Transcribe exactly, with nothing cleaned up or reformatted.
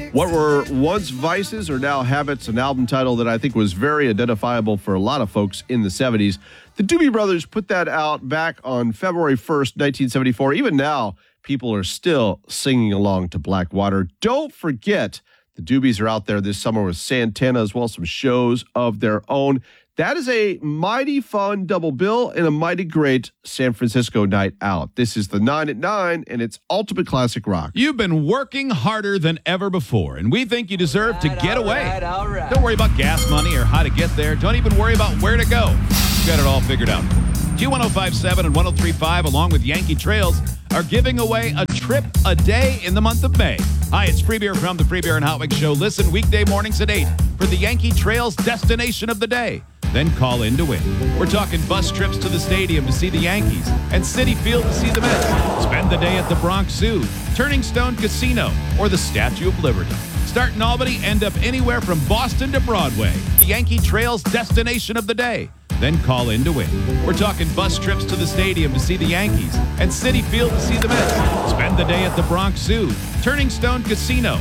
What were once vices are now habits, an album title that I think was very identifiable for a lot of folks in the seventies. The Doobie Brothers put that out back on February first, nineteen seventy-four. Even now, people are still singing along to Blackwater. Don't forget, the Doobies are out there this summer with Santana as well, some shows of their own. That is a mighty fun double bill and a mighty great San Francisco night out. This is the nine at nine, and it's Ultimate Classic Rock. You've been working harder than ever before, and we think you deserve All to right, get all away. right, all right. Don't worry about gas money or how to get there. Don't even worry about where to go. We've got it all figured out. Q ten fifty-seven and ten thirty-five, along with Yankee Trails, are giving away a trip a day in the month of May. Hi, it's Free Beer from the Free Beer and Hot Wings Show. Listen weekday mornings at eight for the Yankee Trails destination of the day. Then call in to win. We're talking bus trips to the stadium to see the Yankees and Citi Field to see the Mets. Spend the day at the Bronx Zoo, Turning Stone Casino, or the Statue of Liberty. Start in Albany, end up anywhere from Boston to Broadway. The Yankee Trails destination of the day. Then call in to win. We're talking bus trips to the stadium to see the Yankees and Citi Field to see the Mets. Spend the day at the Bronx Zoo, Turning Stone Casino,